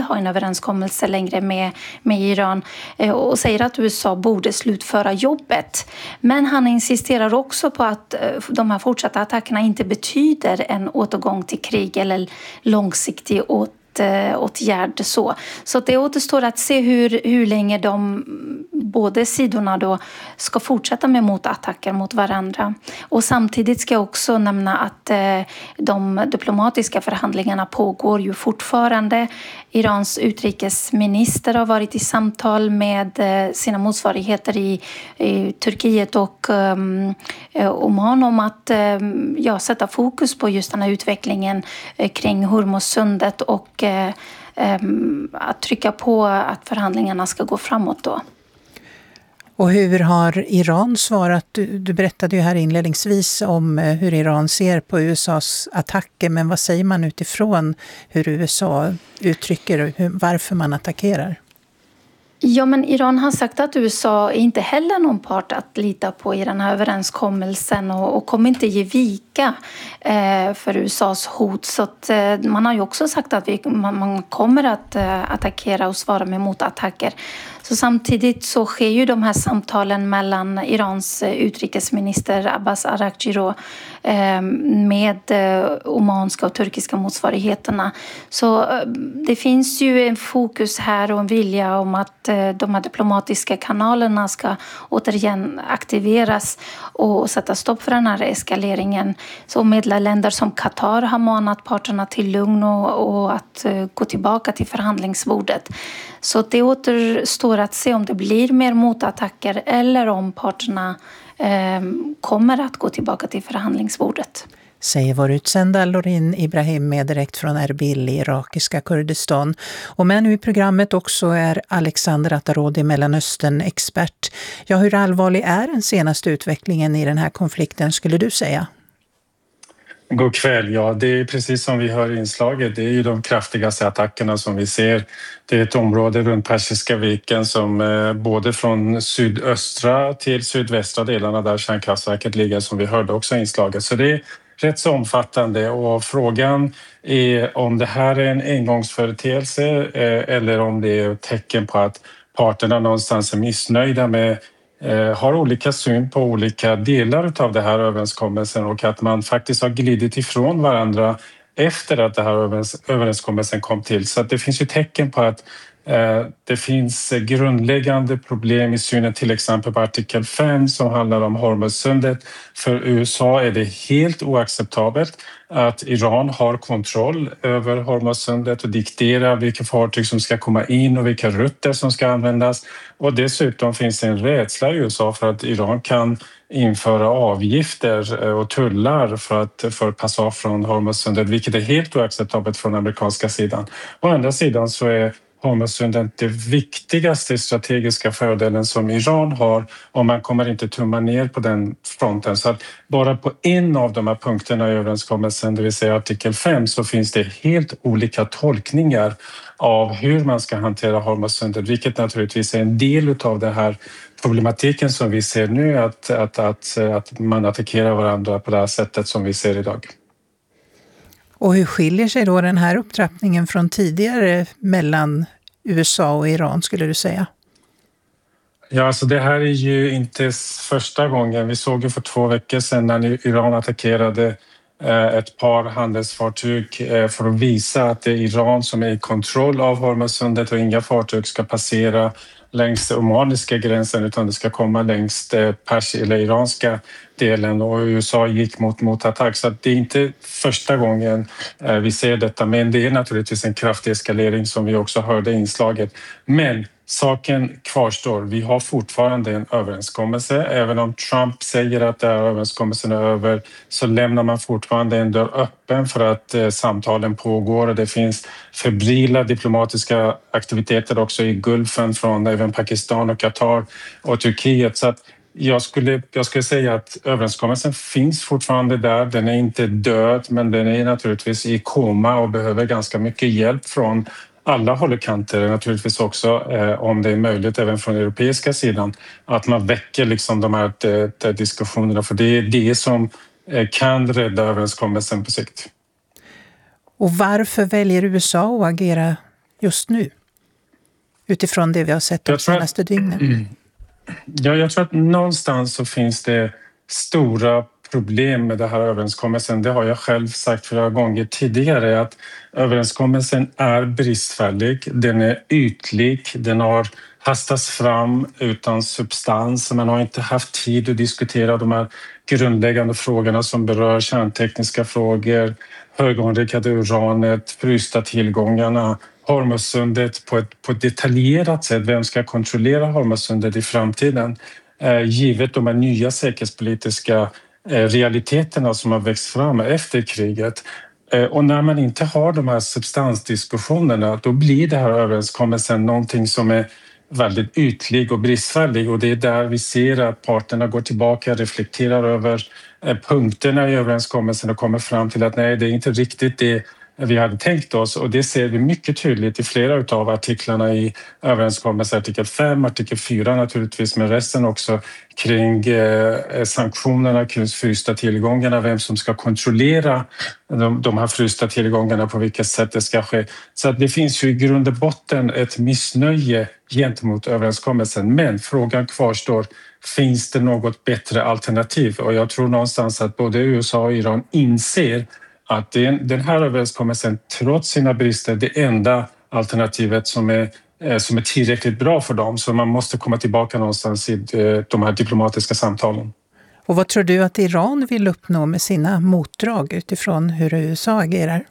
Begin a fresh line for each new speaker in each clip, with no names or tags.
ha en överenskommelse längre med Iran och säger att USA borde slutföra jobbet. Men han insisterar också på att de här fortsatta attackerna inte betyder en återgång till krig eller långsiktig åtgärd. Så det återstår att se hur länge båda sidorna då ska fortsätta med motattacker mot varandra. Och samtidigt ska jag också nämna att de diplomatiska förhandlingarna pågår ju fortfarande. Irans utrikesminister har varit i samtal med sina motsvarigheter i Turkiet och Oman om att sätta fokus på just den här utvecklingen kring Hormuzsundet och att trycka på att förhandlingarna ska gå framåt då.
Och hur har Iran svarat? Du berättade ju här inledningsvis om hur Iran ser på USAs attacker, men vad säger man utifrån hur USA uttrycker varför man attackerar?
Ja, men Iran har sagt att USA är inte heller någon part att lita på i den här överenskommelsen och kommer inte ge vika för USAs hot. Så att, man har ju också sagt att man kommer att attackera och svara med motattacker. Så samtidigt så sker ju de här samtalen mellan Irans utrikesminister Abbas Araghchi med omanska och turkiska motsvarigheterna. Så det finns ju en fokus här och en vilja om att de här diplomatiska kanalerna ska återigen aktiveras och sätta stopp för den här eskaleringen. Så medlemsländer som Qatar har manat parterna till lugn och att gå tillbaka till förhandlingsbordet. Så det återstår att se om det blir mer motattacker eller om parterna kommer att gå tillbaka till förhandlingsbordet.
Säger vår utsända Lorin Ibrahim med direkt från Erbil i irakiska Kurdistan. Och med nu i programmet också är Alexander Atarodi, Mellanöstern-expert. Ja, hur allvarlig är den senaste utvecklingen i den här konflikten skulle du säga?
God kväll. Ja, det är precis som vi hör i inslaget. Det är ju de kraftigaste attackerna som vi ser. Det är ett område runt Persiska viken som både från sydöstra till sydvästra delarna där kärnkraftverket ligger, som vi hörde också i inslaget. Så det är rätt så omfattande och frågan är om det här är en engångsföreteelse eller om det är ett tecken på att parterna någonstans är missnöjda med har olika syn på olika delar av det här överenskommelsen och att man faktiskt har glidit ifrån varandra efter att det här överenskommelsen kom till. Så att det finns ju tecken på att det finns grundläggande problem i synen till exempel på artikel 5 som handlar om Hormuzsundet. För USA är det helt oacceptabelt att Iran har kontroll över Hormuzsundet och dikterar vilka fartyg som ska komma in och vilka rutter som ska användas. Och dessutom finns det en rädsla i USA för att Iran kan införa avgifter och tullar för passage från Hormuzsundet, vilket är helt oacceptabelt från amerikanska sidan. Å andra sidan så är Hormuzsundet det viktigaste strategiska fördelen som Iran har och man kommer inte tumma ner på den fronten. Så att bara på en av de här punkterna i överenskommelsen, det vill säga artikel 5, så finns det helt olika tolkningar av hur man ska hantera Hormuzsundet, vilket naturligtvis är en del av den här problematiken som vi ser nu, att man attackerar varandra på det här sättet som vi ser idag.
Och hur skiljer sig då den här upptrappningen från tidigare mellan USA och Iran skulle du säga?
Ja, alltså det här är ju inte första gången. Vi såg ju för 2 veckor sedan när Iran attackerade ett par handelsfartyg för att visa att det är Iran som är i kontroll av Hormuzsundet och inga fartyg ska passera längs den omaniska gränsen utan det ska komma längs eller iranska delen och USA gick mot attack. Så det är inte första gången vi ser detta, men det är naturligtvis en kraftig eskalering som vi också hörde i inslaget. Men saken kvarstår. Vi har fortfarande en överenskommelse. Även om Trump säger att den här överenskommelsen är över så lämnar man fortfarande en dörr öppen för att samtalen pågår och det finns febrila diplomatiska aktiviteter också i Gulfen från även Pakistan och Qatar och Turkiet. Så att jag skulle säga att överenskommelsen finns fortfarande där. Den är inte död men den är naturligtvis i koma och behöver ganska mycket hjälp från alla håll och kanter, naturligtvis också om det är möjligt även från europeiska sidan att man väcker liksom de här diskussionerna för det är det som kan rädda överenskommelsen på sikt.
Och varför väljer USA att agera just nu? Utifrån det vi har sett de senaste dygnen.
Ja, jag tror att någonstans så finns det stora problem med den här överenskommelsen. Det har jag själv sagt flera gånger tidigare, att överenskommelsen är bristfällig, den är ytlig, den har hastats fram utan substans. Man har inte haft tid att diskutera de här grundläggande frågorna som berör kärntekniska frågor, höganrikade uranet, frysta tillgångarna, Hormuzsundet på ett detaljerat sätt. Vem ska kontrollera Hormuzsundet i framtiden? Givet de här nya säkerhetspolitiska realiteterna som har växt fram efter kriget. Och när man inte har de här substansdiskussionerna, då blir det här överenskommelsen någonting som är väldigt ytlig och bristfällig, och det är där vi ser att parterna går tillbaka, reflekterar över punkterna i överenskommelsen och kommer fram till att nej, det är inte riktigt det vi hade tänkt oss, och det ser vi mycket tydligt i flera av artiklarna i överenskommelsen, artikel 5, artikel 4 naturligtvis, men resten också kring sanktionerna, kring frysta tillgångarna, vem som ska kontrollera de här frysta tillgångarna, på vilket sätt det ska ske. Så att det finns ju i grund och botten ett missnöje gentemot överenskommelsen, men frågan kvarstår, finns det något bättre alternativ? Och jag tror någonstans att både USA och Iran inser att den här överenskommelsen, trots sina brister, det enda alternativet som är tillräckligt bra för dem. Så man måste komma tillbaka någonstans i de här diplomatiska samtalen.
Och vad tror du att Iran vill uppnå med sina motdrag utifrån hur USA agerar?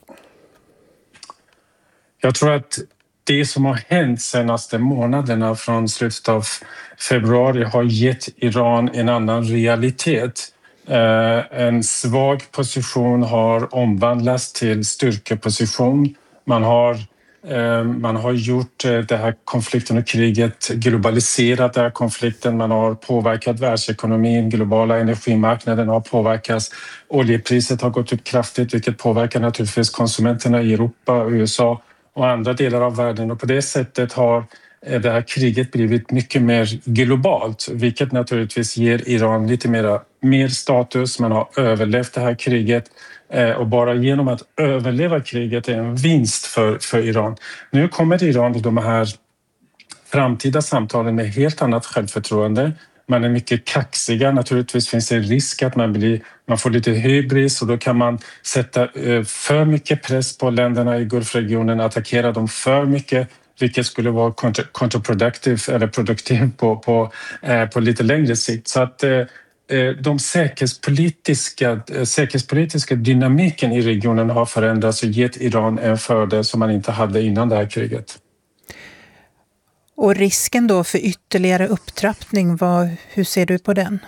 Jag tror att det som har hänt senaste månaderna från slutet av februari har gett Iran en annan realitet. En svag position har omvandlats till styrkeposition. Man har gjort det här konflikten och kriget, globaliserat den här konflikten. Man har påverkat världsekonomin, globala energimarknaden har påverkats. Oljepriset har gått upp kraftigt, vilket påverkar naturligtvis konsumenterna i Europa, USA och andra delar av världen. Och på det sättet har det här kriget blivit mycket mer globalt, vilket naturligtvis ger Iran lite mer status. Man har överlevt det här kriget, och bara genom att överleva kriget är en vinst för Iran. Nu kommer Iran till de här framtida samtalen med helt annat självförtroende. Man är mycket kaxiga. Naturligtvis finns det risk att man får lite hybris, och då kan man sätta för mycket press på länderna i Gulfregionen, attackera dem för mycket, vilket skulle vara kontraproduktivt eller produktivt på lite längre sikt. Så att de säkerhetspolitiska dynamiken i regionen har förändrats och gett Iran en fördel som man inte hade innan det här kriget.
Och risken då för ytterligare upptrappning, hur ser du på den?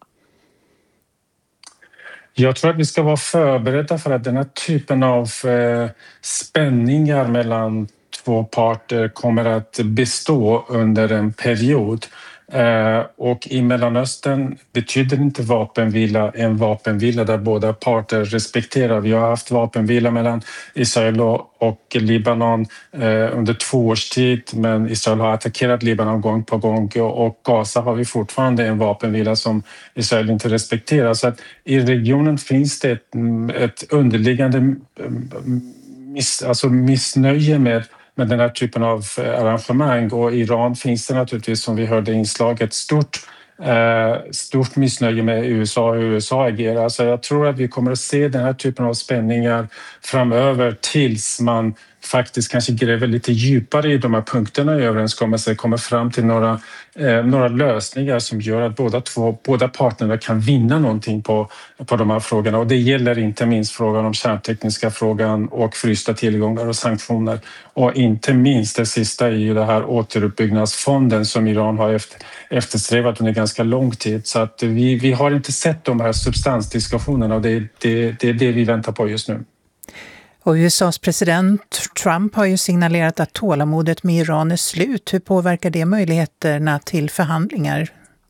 Jag tror att vi ska vara förberedda för att den här typen av spänningar mellan två parter kommer att bestå under en period. Och i Mellanöstern betyder inte vapenvila en vapenvila där båda parter respekterar. Vi har haft vapenvila mellan Israel och Libanon under 2 års tid, men Israel har attackerat Libanon gång på gång, och Gaza har vi fortfarande en vapenvila som Israel inte respekterar. Så att i regionen finns det ett underliggande missnöje med den här typen av arrangemang, och i Iran finns det naturligtvis, som vi hörde i inslaget, stort missnöje med USA och hur USA agerar. Så jag tror att vi kommer att se den här typen av spänningar framöver tills man faktiskt kanske gräver lite djupare i de här punkterna i överenskommelsen, kommer fram till några lösningar som gör att båda parterna kan vinna någonting på de här frågorna. Och det gäller inte minst frågan om kärntekniska frågan och frysta tillgångar och sanktioner. Och inte minst det sista är ju det här återuppbyggnadsfonden som Iran har eftersträvat under ganska lång tid. Så att vi har inte sett de här substansdiskussionerna, och det är det vi väntar på just nu.
Och USAs president Trump har ju signalerat att tålamodet med Iran är slut. Hur påverkar det möjligheterna till förhandlingar?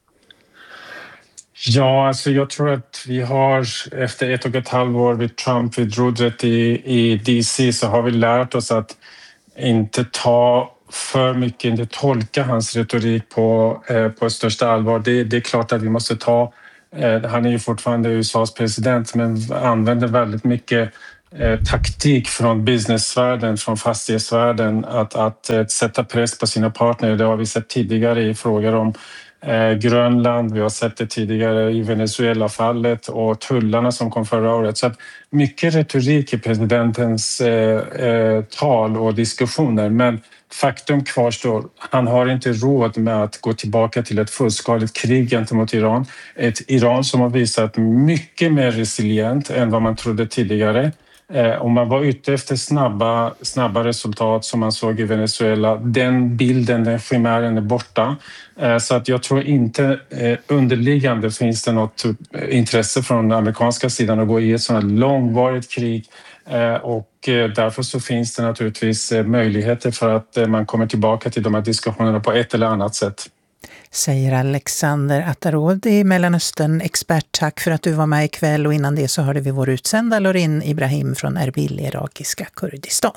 Ja, alltså jag tror att vi har efter 1,5 år vid Trump vid rodret i DC, så har vi lärt oss att inte ta för mycket, inte tolka hans retorik på största allvar. Det är klart att vi måste ta, han är ju fortfarande USAs president, men använder väldigt mycket taktik från businessvärlden, från fastighetsvärlden att sätta press på sina partner. Det har vi sett tidigare i frågor om Grönland, vi har sett det tidigare i Venezuela-fallet och tullarna som kom förra året. Så att mycket retorik i presidentens tal och diskussioner, men faktum kvarstår. Han har inte råd med att gå tillbaka till ett fullskaligt krig gentemot Iran. Ett Iran som har visat mycket mer resilient än vad man trodde tidigare. Om man var ute efter snabba resultat som man såg i Venezuela, den bilden, den chimären är borta. Så att jag tror inte underliggande finns det något intresse från den amerikanska sidan att gå i ett sådant långvarigt krig. Och därför så finns det naturligtvis möjligheter för att man kommer tillbaka till de här diskussionerna på ett eller annat sätt.
Säger Alexander Atarodi, Mellanöstern-expert. Tack för att du var med ikväll, och innan det så hörde vi vår utsända Lorin Ibrahim från Erbil i irakiska Kurdistan.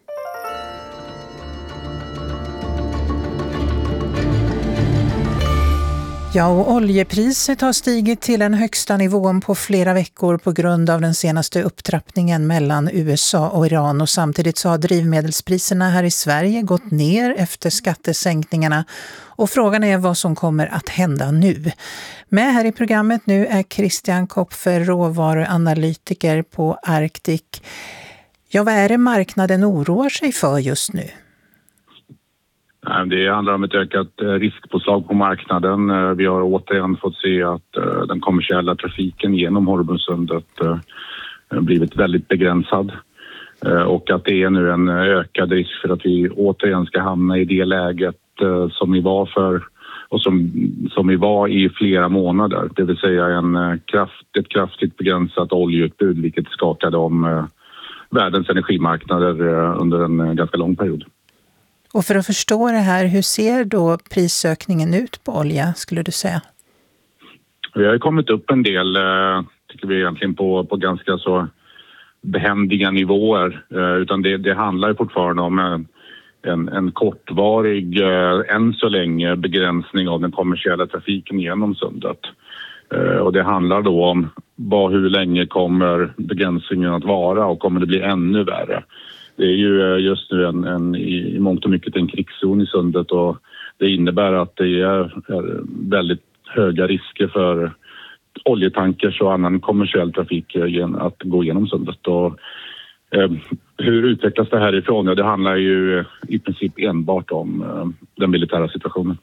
Ja, och oljepriset har stigit till den högsta nivån på flera veckor på grund av den senaste upptrappningen mellan USA och Iran, och samtidigt så har drivmedelspriserna här i Sverige gått ner efter skattesänkningarna, och frågan är vad som kommer att hända nu. Med här i programmet nu är Christian Kopfer, råvaruanalytiker på Arctic. Ja, vad är det marknaden oroar sig för just nu?
Det handlar om ett ökat riskpåslag på marknaden. Vi har återigen fått se att den kommersiella trafiken genom Hormuzsundet blivit väldigt begränsad. Och att det är nu en ökad risk för att vi återigen ska hamna i det läget som vi var för och som vi var i flera månader. Det vill säga ett kraftigt begränsat oljeutbud, vilket skakade om världens energimarknader under en ganska lång period.
Och för att förstå det här, hur ser då prisökningen ut på olja, skulle du säga?
Vi har kommit upp en del, tycker vi egentligen, på ganska så behändiga nivåer. Utan det handlar ju fortfarande om en kortvarig, än så länge, begränsning av den kommersiella trafiken genom sundet. Och det handlar då om hur länge kommer begränsningen att vara, och kommer det bli ännu värre? Det är ju just nu i mångt och mycket en krigszon i sundet, och det innebär att det är väldigt höga risker för oljetankers och annan kommersiell trafik att gå igenom sundet. Och hur utvecklas det härifrån? Ja, det handlar ju i princip enbart om den militära situationen.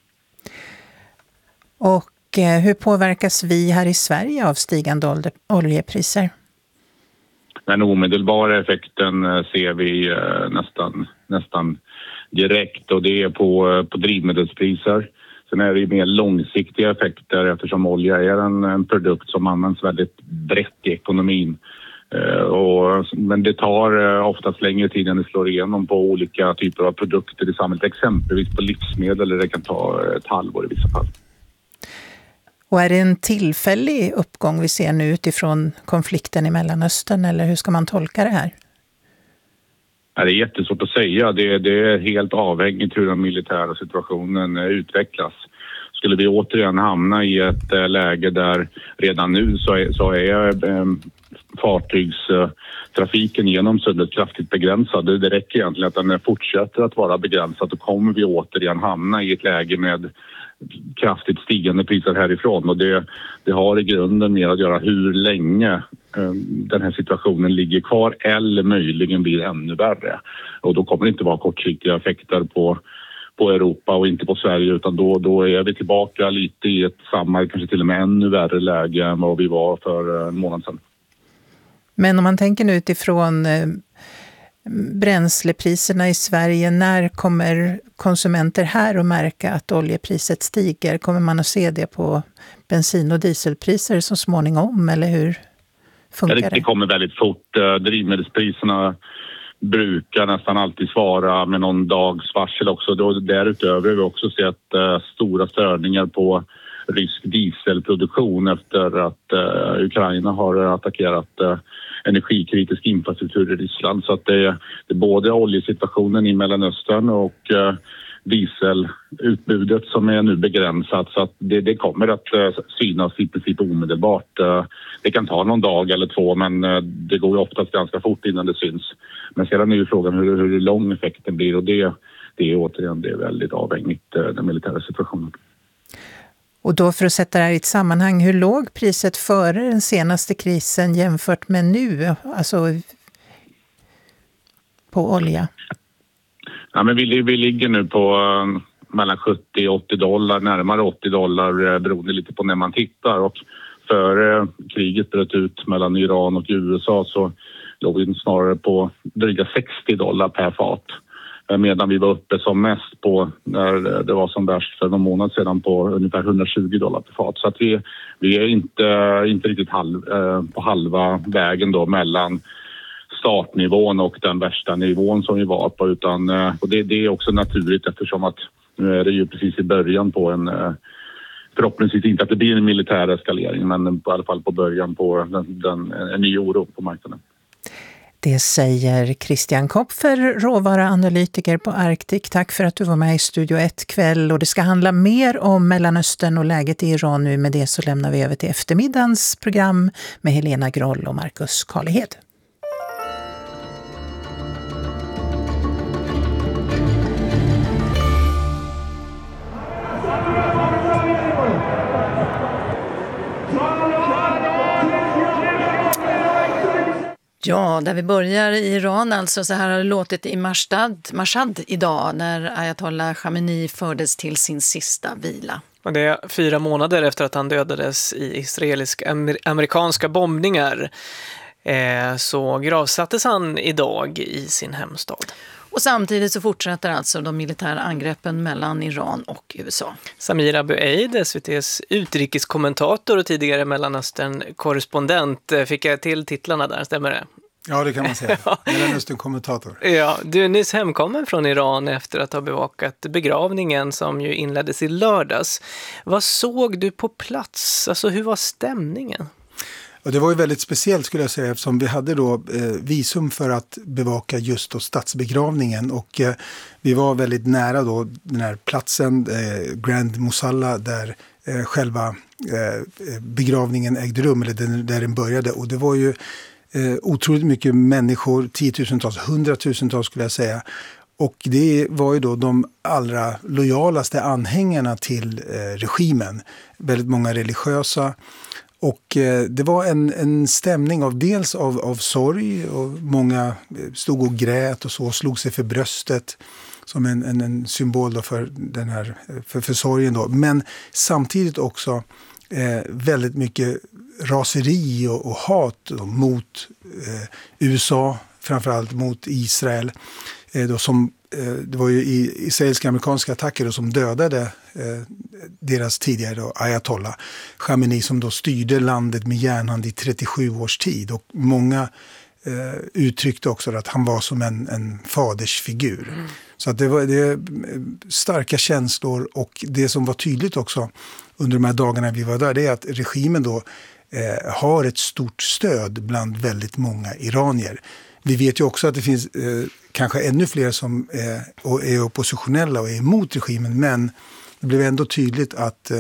Och hur påverkas vi här i Sverige av stigande oljepriser?
Den omedelbara effekten ser vi nästan direkt, och det är på drivmedelspriser. Sen är det mer långsiktiga effekter eftersom olja är en produkt som används väldigt brett i ekonomin. Men det tar oftast längre tid än det slår igenom på olika typer av produkter i samhället. Exempelvis på livsmedel, eller det kan ta ett halvår i vissa fall.
Och är det en tillfällig uppgång vi ser nu utifrån konflikten i Mellanöstern, eller hur ska man tolka det här?
Ja, det är jättesvårt att säga. Det är helt avhängigt hur den militära situationen utvecklas. Skulle vi återigen hamna i ett läge där redan nu så är fartygstrafiken genom sundet kraftigt begränsad. Det räcker egentligen att den fortsätter att vara begränsad, och kommer vi återigen hamna i ett läge med kraftigt stigande priser härifrån. Och det har i grunden med att göra hur länge den här situationen ligger kvar, eller möjligen blir ännu värre. Och då kommer det inte vara kortsiktiga effekter på Europa och inte på Sverige, utan då är vi tillbaka lite i ett samma, kanske till och med ännu värre läge än vad vi var för en månad sedan.
Men om man tänker nu utifrån bränslepriserna i Sverige, när kommer konsumenter här att märka att oljepriset stiger? Kommer man att se det på bensin- och dieselpriser så småningom, eller hur funkar det?
Det kommer väldigt fort. Drivmedelspriserna brukar nästan alltid svara med någon dags varsel också. Därutöver har vi också sett stora störningar på rysk dieselproduktion efter att Ukraina har attackerat energikritisk infrastruktur i Ryssland. Så att det är både oljesituationen i Mellanöstern och dieselutbudet som är nu begränsat, så att det kommer att synas i princip omedelbart. Det kan ta någon dag eller två, men det går ju oftast ganska fort innan det syns. Men sedan är ju frågan hur lång effekten blir, och det är återigen det är väldigt avhängigt den militära situationen.
Och då för att sätta det här i ett sammanhang, hur låg priset före den senaste krisen jämfört med nu, alltså på olja?
Ja, men vi ligger nu på mellan 70 och $80, närmare $80 beroende lite på när man tittar. Och före kriget bröt ut mellan Iran och USA så låg vi snarare på dryga $60 per fat. Medan vi var uppe som mest på, när det var som värst för någon månad sedan, på ungefär $120 per fat. Så att vi är inte riktigt på halva vägen då mellan startnivån och den värsta nivån som vi var på, utan, och det är också naturligt eftersom att nu är det ju precis i början på en, förhoppningsvis inte att det blir en militär eskalering, men i alla fall på början på en ny oro på marknaden.
Det säger Christian Kopfer, råvaruanalytiker på Arctic. Tack för att du var med i Studio 1 kväll, och det ska handla mer om Mellanöstern och läget i Iran nu. Med det så lämnar vi över till eftermiddagens program med Helena Groll och Marcus Karlehed.
Ja, där vi börjar i Iran, alltså så här har det låtit i Mashhad idag när Ayatollah Khamenei fördes till sin sista vila.
Och det är 4 månader efter att han dödades i israelisk-amerikanska bombningar. Så gravsattes han idag i sin hemstad.
Och samtidigt så fortsätter alltså de militära angreppen mellan Iran och USA.
Samir Abu Eid, SVT:s utrikeskommentator och tidigare Mellanöstern-korrespondent. Fick jag till titlarna där, stämmer det?
Ja, det kan man säga. Mellanöstern-kommentator.
Ja, du är nyss hemkommen från Iran efter att ha bevakat begravningen som ju inleddes i lördags. Vad såg du på plats? Alltså, hur var stämningen?
Och det var ju väldigt speciellt skulle jag säga, eftersom vi hade då visum för att bevaka just då statsbegravningen, och vi var väldigt nära då den här platsen, Grand Musalla, där själva begravningen ägde rum, eller där den började, och det var ju otroligt mycket människor, 10-tusentals, 100-tusentals skulle jag säga. Och det var ju då de allra lojalaste anhängarna till regimen, väldigt många religiösa. Och det var en stämning av dels av sorg, och många stod och grät och så, slog sig för bröstet som en symbol då för den här för sorgen då. Men samtidigt också väldigt mycket raseri och hat då, mot USA, framförallt mot Israel. Då som, det var ju israeliska amerikanska attacker då, som dödade deras tidigare då, Ayatollah Khamenei, som då styrde landet med järnhand i 37 års tid. Och många uttryckte också att han var som en fadersfigur. Mm. Så att det var starka känslor, och det som var tydligt också under de här dagarna vi var där, det är att regimen då har ett stort stöd bland väldigt många iranier. Vi vet ju också att det finns kanske ännu fler som är oppositionella och är emot regimen, men det blev ändå tydligt att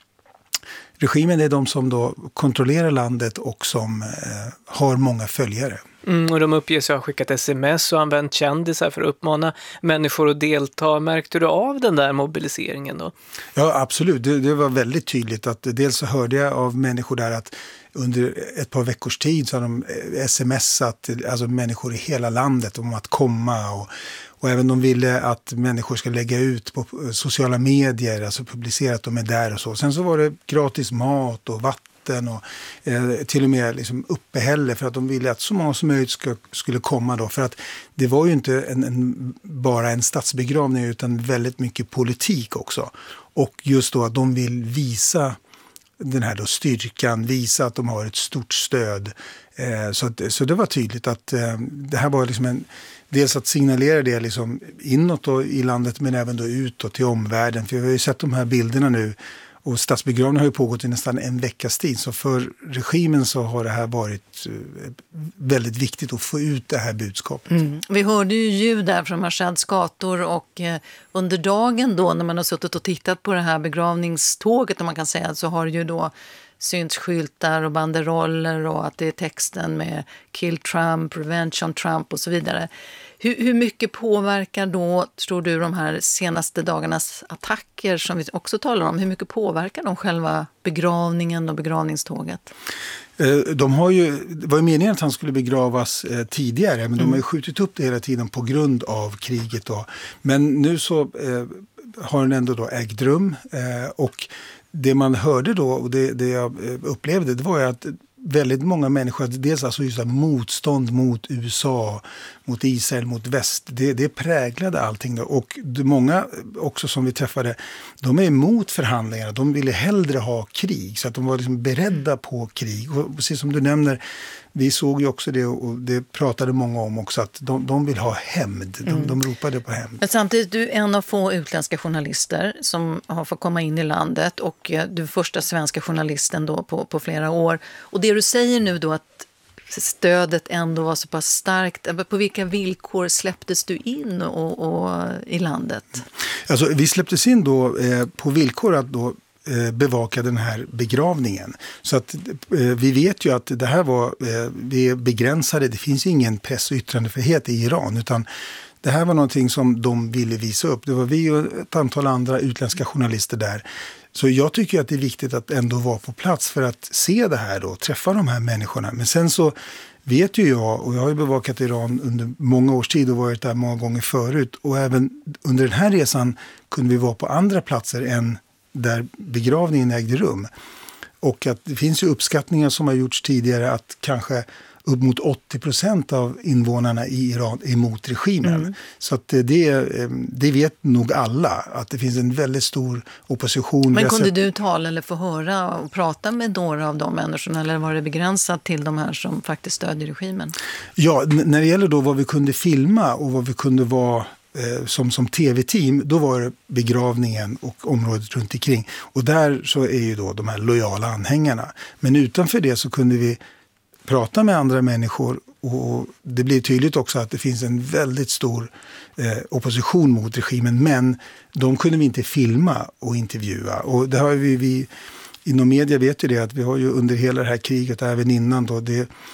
regimen är de som då kontrollerar landet och som har många följare.
Och de uppges ha skickat sms och använt kändisar för att uppmana människor att delta. Märkte du av den där mobiliseringen då? Ja,
absolut. Det var väldigt tydligt att dels så hörde jag av människor där att under ett par veckors tid så har de smsat alltså människor i hela landet om att komma, och även de ville att människor ska lägga ut på sociala medier, alltså publicera att de är där och så. Sen så var det gratis mat och vatten och till och med liksom uppehälle, för att de ville att så många som möjligt skulle komma då. För att det var ju inte bara en statsbegravning, utan väldigt mycket politik också. Och just då att de vill visa den här då styrkan, visa att de har ett stort stöd. Så det var tydligt att det här var liksom dels att signalera det liksom inåt då i landet, men även då utåt till omvärlden. För vi har ju sett de här bilderna nu Och statsbegravningen har ju pågått i nästan en veckas tid. Så för regimen så har det här varit väldigt viktigt att få ut det här budskapet.
Vi hörde ju ljud där från Mashads gator och under dagen då när man har suttit och tittat på det här begravningståget, om man kan säga, så har det ju då synts skyltar och banderoller och att det är texten med Kill Trump, Revenge on Trump och så vidare. Hur mycket påverkar då, tror du, de här senaste dagarnas attacker som vi också talar om, hur mycket påverkar de själva begravningen och begravningståget?
Det var ju meningen att han skulle begravas tidigare, men de har ju skjutit upp det hela tiden på grund av kriget då. Men nu så har den ändå då ägt rum och det man hörde då och det jag upplevde, det var ju att väldigt många människor, dels alltså just motstånd mot USA, mot Israel, mot väst, det präglade allting då. Och många också som vi träffade, de är emot förhandlingarna, de ville hellre ha krig, så att de var liksom beredda på krig. Och precis som du nämner, vi såg ju också det och det pratade många om också, att de vill ha hämnd. De ropade på hämnd.
Men samtidigt, du är en av få utländska journalister som har fått komma in i landet och du är första svenska journalisten då på flera år. Och det du säger nu då, att stödet ändå var så pass starkt, på vilka villkor släpptes du in och i landet?
Alltså, vi släpptes in då på villkor att då bevaka den här begravningen. Så att vi vet ju att det här var vi är begränsade, det finns ingen press- och yttrandefrihet i Iran, utan det här var någonting som de ville visa upp. Det var vi och ett antal andra utländska journalister där. Så jag tycker att det är viktigt att ändå vara på plats för att se det här då, träffa de här människorna. Men sen så vet ju jag, och jag har ju bevakat Iran under många års tid och varit där många gånger förut, och även under den här resan kunde vi vara på andra platser än där begravningen ägde rum. Och att det finns ju uppskattningar som har gjorts tidigare att kanske upp mot 80% av invånarna i Iran är emot regimen. Så att det vet nog alla, att det finns en väldigt stor opposition.
Men kunde du tala eller få höra och prata med några av de människorna, eller var det begränsat till de här som faktiskt stödjer regimen?
Ja, när det gäller då vad vi kunde filma och vad vi kunde vara som tv-team, då var det begravningen och området runt omkring. Och där så är ju då de här lojala anhängarna. Men utanför det så kunde vi prata med andra människor, och det blir tydligt också att det finns en väldigt stor opposition mot regimen, men de kunde vi inte filma och intervjua. Och det har vi inom media vet ju det, att vi har ju under hela det här kriget, även innan då,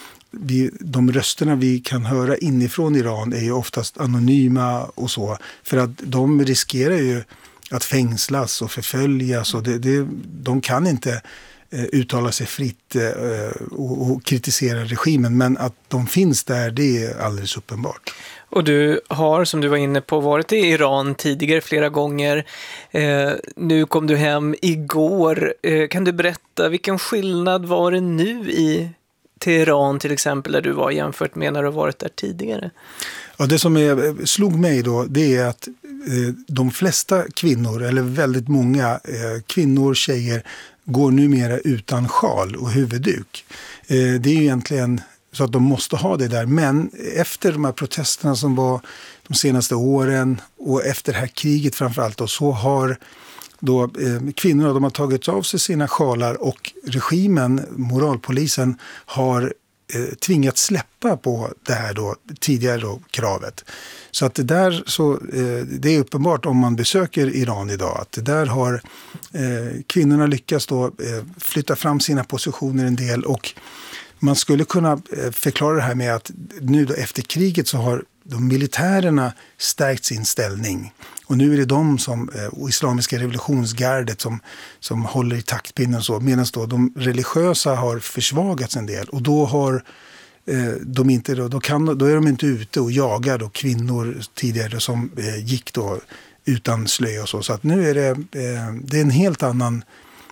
de rösterna vi kan höra inifrån Iran är ju oftast anonyma och så, för att de riskerar ju att fängslas och förföljas, och de kan inte uttala sig fritt och kritisera regimen, men att de finns där, det är alldeles uppenbart.
Och du har, som du var inne på, varit i Iran tidigare flera gånger. Nu kom du hem igår. Kan du berätta, vilken skillnad var det nu i Teheran till exempel, där du var, jämfört med när du varit där tidigare?
Ja, det som slog mig då, det är att de flesta kvinnor, eller väldigt många kvinnor, tjejer, går numera utan sjal och huvudduk. Det är ju egentligen så att de måste ha det där. Men efter de här protesterna som var de senaste åren och efter det här kriget framförallt då, så har då kvinnorna, de har tagit av sig sina sjalar, och regimen, moralpolisen, har tvingat släppa på det här då, tidigare då, kravet. Så att det där, så det är uppenbart om man besöker Iran idag, att det där har kvinnorna lyckats då flytta fram sina positioner en del, och man skulle kunna förklara det här med att nu då efter kriget så har de militärerna stärkt sin ställning, och nu är det de som islamiska revolutionsgardet som håller i taktpinnen, så, medan då de religiösa har försvagats en del, och då har de inte då är de inte ute och jagar då kvinnor tidigare som gick då utan slöja och så. Så att nu är det är en helt annan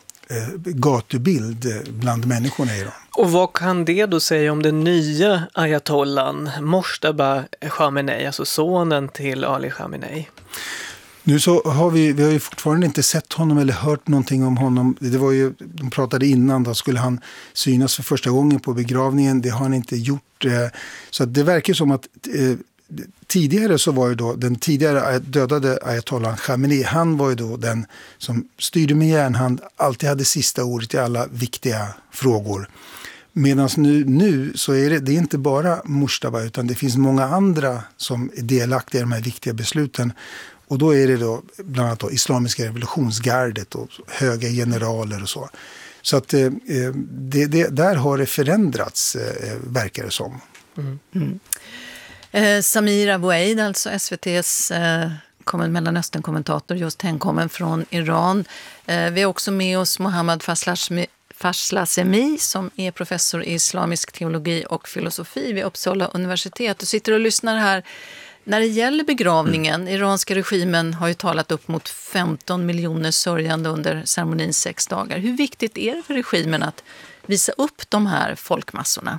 gatubild bland människorna i Iran.
Och vad kan det då säga om den nya ayatollan Mojtaba Khamenei, alltså sonen till Ali Khamenei?
Nu så har vi har ju fortfarande inte sett honom eller hört någonting om honom. Det var ju, de pratade innan, då skulle han synas för första gången på begravningen. Det har han inte gjort. Så att det verkar som att tidigare så var ju då den tidigare dödade ayatollah Khamenei, han var ju då den som styrde med järnhand, alltid hade sista ordet i alla viktiga frågor. Medan nu så är det är inte bara Mujtaba, utan det finns många andra som är delaktiga i de här viktiga besluten. Och då är det då bland annat då Islamiska revolutionsgardet och höga generaler och så. Så att där har det förändrats, verkar det som.
Samir Abu-Eid, alltså SVT:s Mellanöstern-kommentator, just hemkommen från Iran. Vi har också med oss Mohammad Faslasemi som är professor i islamisk teologi och filosofi vid Uppsala universitet. Du sitter och lyssnar här. När det gäller begravningen, iranska regimen har ju talat upp mot 15 miljoner sörjande under ceremonins 6 dagar. Hur viktigt är det för regimen att visa upp de här folkmassorna?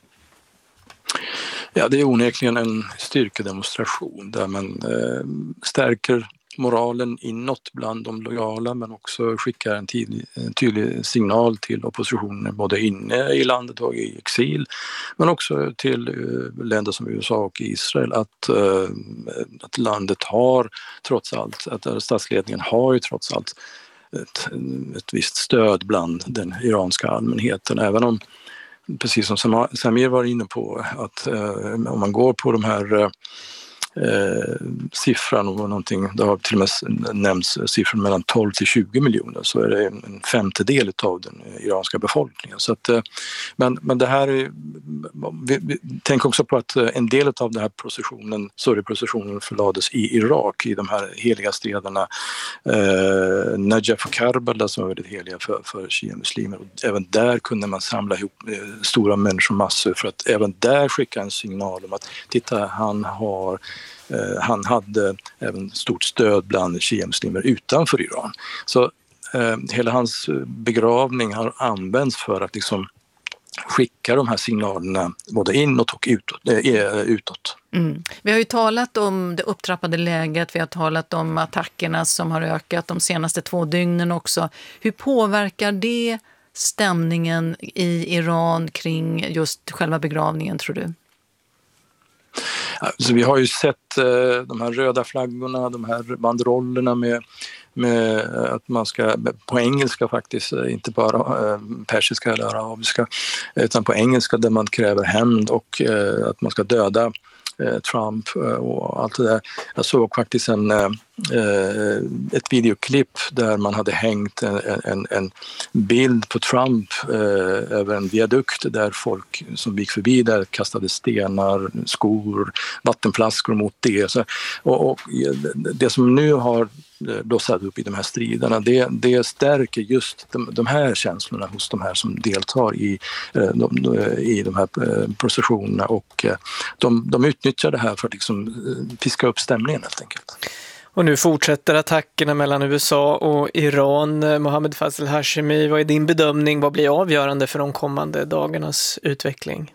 Ja, det är onekligen en styrkedemonstration där man stärker moralen inåt bland de lojala, men också skickar en tydlig signal till oppositionen både inne i landet och i exil, men också till länder som USA och Israel att landet har trots allt, att statsledningen har ju trots allt ett visst stöd bland den iranska allmänheten, även om, precis som Samir var inne på, att om man går på de här siffran och någonting, det har till och med nämnts siffran mellan 12 till 20 miljoner, så är det en femtedel av den iranska befolkningen. Så att, men det här är, tänk också på att en del av den här processionen förlades i Irak, i de här heliga städerna Najaf och Karbala, som är väldigt heliga för shia-muslimer, och även där kunde man samla ihop stora människomassor för att även där skicka en signal om att titta, han hade även stort stöd bland shia-muslimer utanför Iran. Så hela hans begravning har använts för att liksom skicka de här signalerna både inåt och utåt.
Vi har ju talat om det upptrappade läget, vi har talat om attackerna som har ökat de senaste 2 dygnen också. Hur påverkar det stämningen i Iran kring just själva begravningen, tror du?
Så vi har ju sett de här röda flaggorna, de här banderollerna med att man ska, på engelska faktiskt, inte bara persiska eller arabiska, utan på engelska, där man kräver hämnd och att man ska döda Trump och allt det där. Jag såg faktiskt ett videoklipp där man hade hängt en bild på Trump över en viadukt där folk som gick förbi där kastade stenar, skor, vattenflaskor mot det. Och det som nu har blossat upp i de här striderna, det stärker just de här känslorna hos de här som deltar i de här processionerna, och de utnyttjar det här för att liksom piska upp stämningen helt enkelt.
Och nu fortsätter attackerna mellan USA och Iran. Mohammad Faslasemi, vad är din bedömning? Vad blir avgörande för de kommande dagarnas utveckling?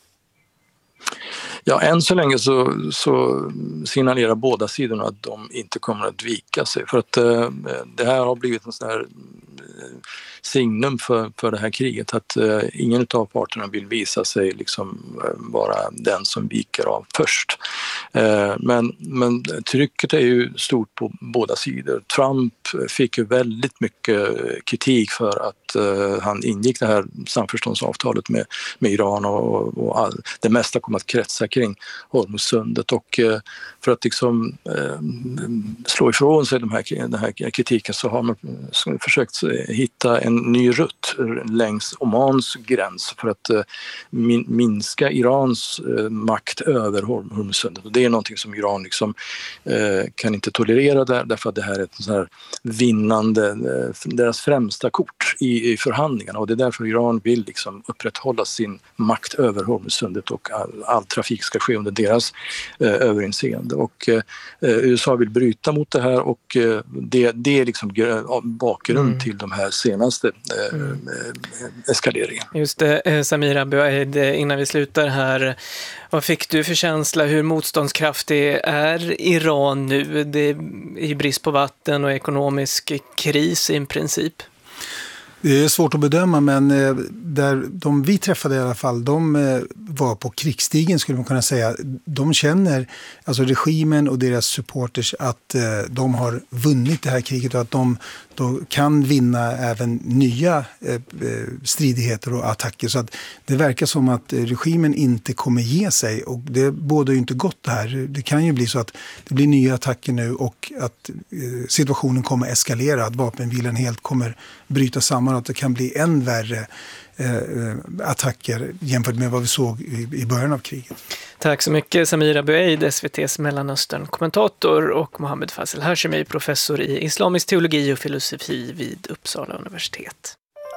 Ja, än så länge så signalerar båda sidorna att de inte kommer att vika sig. För att det här har blivit en sån här signum för det här kriget, att ingen av parterna vill visa sig liksom vara den som viker av först. Men trycket är ju stort på båda sidor. Trump fick ju väldigt mycket kritik för att han ingick det här samförståndsavtalet med Iran, och det mesta kom att kretsa kring Hormuzsundet, och för att liksom slå ifrån sig den här kritiken så har man försökt hitta en ny rutt längs Omans gräns för att minska Irans makt över Hormuzsundet, och det är någonting som Iran liksom kan inte tolerera därför att det här är ett så här vinnande, deras främsta kort i förhandlingarna, och det är därför Iran vill liksom upprätthålla sin makt över Hormuzsundet, och all trafik ska ske under deras överinseende, och USA vill bryta mot det här, och det är liksom bakgrund till de här senaste eskaleringen.
Just det, Samir Abu-Eid, innan vi slutar här, vad fick du för känsla, hur motståndskraftig är Iran nu? Det är ju brist på vatten och ekonomisk kris i princip.
Det är svårt att bedöma, men där de vi träffade i alla fall, de var på krigsstigen skulle man kunna säga. De känner, alltså regimen och deras supporters, att de har vunnit det här kriget och att de då kan vinna även nya stridigheter och attacker. Så att det verkar som att regimen inte kommer ge sig, och det bådar ju inte gott det här. Det kan ju bli så att det blir nya attacker nu och att situationen kommer eskalera, att vapenvilan helt kommer bryta samman och att det kan bli än värre attacker jämfört med vad vi såg i början av kriget.
Tack så mycket Samir Abueid, SVT:s Mellanöstern-kommentator, och Mohammed Fazel Hashemi, professor i islamisk teologi och filosofi vid Uppsala universitet.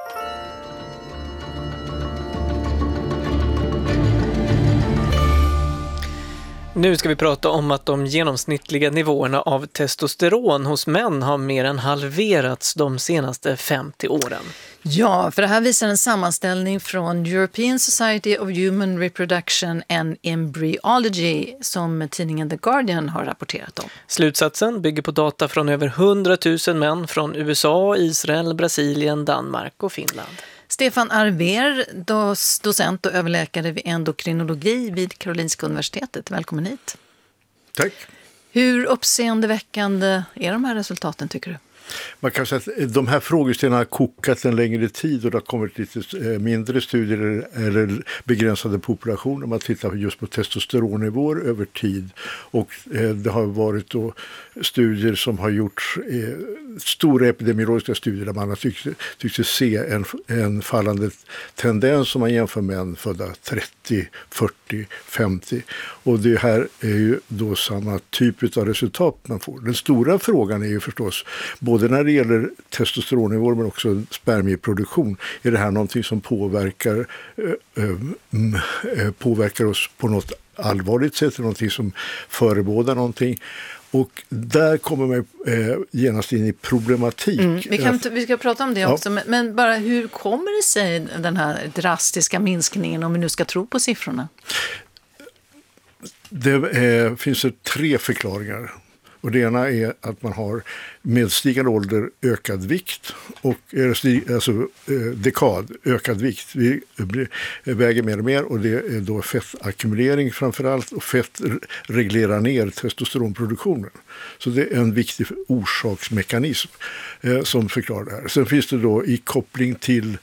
Nu ska vi prata om att de genomsnittliga nivåerna av testosteron hos män har mer än halverats de senaste 50 åren.
Ja, för det här visar en sammanställning från European Society of Human Reproduction and Embryology som tidningen The Guardian har rapporterat om.
Slutsatsen bygger på data från över 100 000 män från USA, Israel, Brasilien, Danmark och Finland.
Stefan Arver, docent och överläkare vid endokrinologi vid Karolinska universitetet. Välkommen hit.
Tack.
Hur uppseendeväckande är de här resultaten tycker du?
Man kan säga att de här frågeställningarna har kokat en längre tid och det har kommit lite mindre studier eller begränsade populationer. Man tittar just på testosteronnivåer över tid, och det har varit då studier som har gjorts, stora epidemiologiska studier där man har tyckt se en fallande tendens som man jämför män födda 30, 40, 50. Och det här är ju då samma typ av resultat man får. Den stora frågan är ju förstås, både när det gäller testosteronnivåer men också spermieproduktion, är det här någonting som påverkar oss på något allvarligt sätt, någonting som förebådar någonting? Och där kommer man genast in i problematik.
Vi ska prata om det också, men bara hur kommer det sig den här drastiska minskningen, om vi nu ska tro på siffrorna?
Det finns 3 förklaringar. Och det ena är att man har med stigande ålder ökad vikt, och dekad ökad vikt. Vi väger mer och mer, och det är då fettackumulering framförallt, och fett reglerar ner testosteronproduktionen. Så det är en viktig orsaksmekanism som förklarar det här. Sen finns det då i koppling till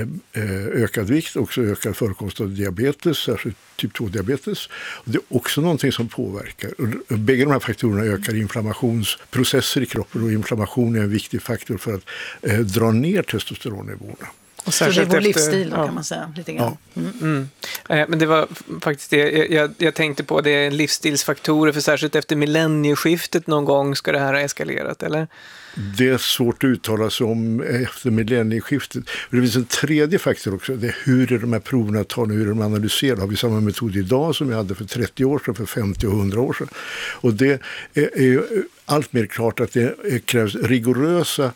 ökad vikt också ökad förekomst av diabetes, särskilt typ 2-diabetes. Och det är också någonting som påverkar. Och bägge de här faktorerna ökar inflammationsprocesser i kroppen, och inflammation är en viktig faktor för att dra ner testosteronnivåerna.
Och så det är vår livsstil då, kan man säga lite grann.
Men det var faktiskt det jag tänkte på, det är livsstilsfaktorer, för särskilt efter millennieskiftet någon gång ska det här ha eskalerat, eller?
Det är svårt att uttala sig om efter millennieskiftet. Det finns en tredje faktor också, det är hur är de här proverna tagna, hur de analyserar. Har vi samma metod idag som vi hade för 30 år sedan, för 50 och 100 år sedan? Och det är allt mer klart att det krävs rigorösa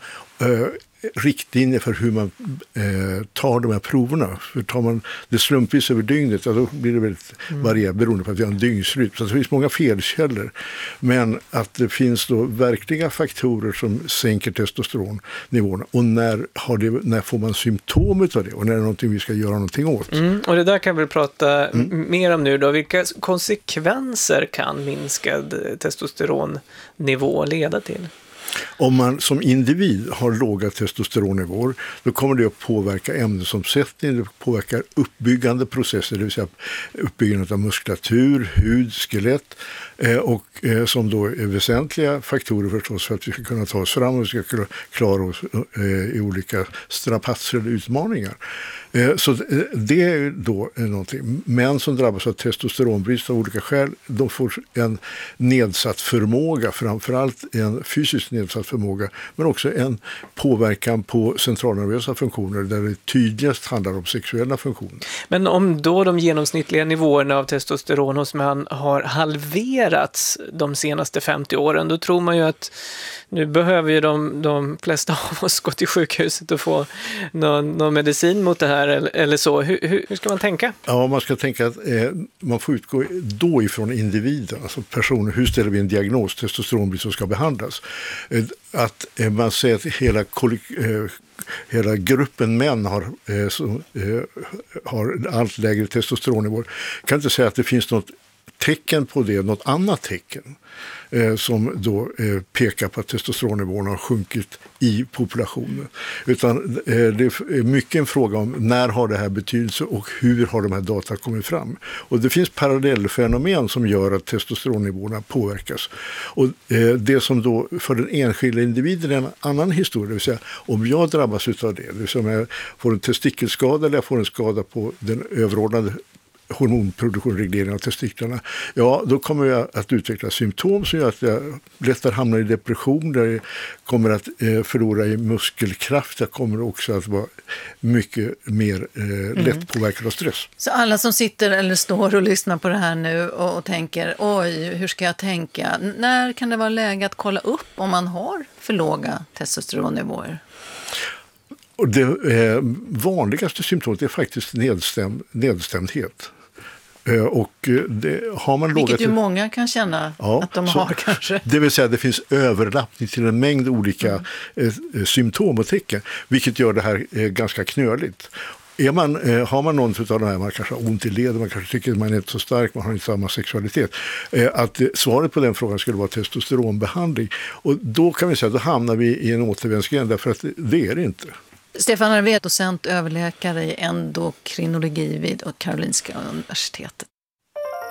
riktlinjer för hur man tar de här proverna. För tar man det slumpvis över dygnet, då blir det väldigt varierat beroende på att vi har en dygnsrytm. Så det finns många felkällor. Men att det finns då verkliga faktorer som sänker testosteronnivåerna. Och när får man symptom av det? Och när är det någonting vi ska göra någonting åt?
Och det där kan vi prata mer om nu då. Vilka konsekvenser kan minskad testosteronnivå leda till?
Om man som individ har låga testosteronnivåer, då kommer det att påverka ämnesomsättning, det påverkar uppbyggande processer, det vill säga uppbyggandet av muskulatur, hud, skelett, och som då är väsentliga faktorer förstås för att vi ska kunna ta oss fram och vi ska kunna klara oss i olika strapatser eller utmaningar. Så det är då någonting. Män som drabbas av testosteronbrist av olika skäl, de får en nedsatt förmåga, framförallt en fysiskt nedsatt förmåga, men också en påverkan på centralnervösa funktioner där det tydligast handlar om sexuella funktioner.
Men om då de genomsnittliga nivåerna av testosteron hos män har halverats de senaste 50 åren, då tror man ju att nu behöver ju de flesta av oss gå till sjukhuset och få någon medicin mot det här eller så. Hur ska man tänka?
Ja, man ska tänka att man får utgå då ifrån individen, alltså personer. Hur ställer vi en diagnos? Testosteronbrist som ska behandlas. att man säger att hela gruppen män har allt lägre testosteronnivåer. Kan inte säga att det finns något tecken på det, något annat tecken som då pekar på att testosteronnivåerna har sjunkit i populationen. Utan det är mycket en fråga om när har det här betydelse och hur har de här data kommit fram. Och det finns parallellfenomen som gör att testosteronnivåerna påverkas. Och det som då för den enskilda individen är en annan historia, det vill säga om jag drabbas av det vill säga om jag får en testikelskada eller jag får en skada på den överordnade hormonproduktion, reglering av testiklarna, ja då kommer jag att utveckla symptom som gör att jag lättare hamnar i depression, där jag kommer att förlora i muskelkraft, jag kommer också att vara mycket mer lätt påverkad av stress.
Så alla som sitter eller står och lyssnar på det här nu och tänker, oj, hur ska jag tänka? När kan det vara läge att kolla upp om man har för låga testosteronnivåer?
Och det vanligaste symptomet är faktiskt nedstämdhet. Och har man
vilket ju många kan känna att de har kanske.
Det vill säga att det finns överlappning till en mängd olika symptom och tecken, vilket gör det här ganska knöligt. Har man någon av de här, man kanske har ont i leden, man kanske tycker att man är inte så stark, man har inte samma sexualitet, att svaret på den frågan skulle vara testosteronbehandling. Och då kan vi säga att då hamnar vi i en återvändsgränd, därför att det är det inte.
Stefan Arvé, docent överläkare i endokrinologi vid Karolinska universitetet.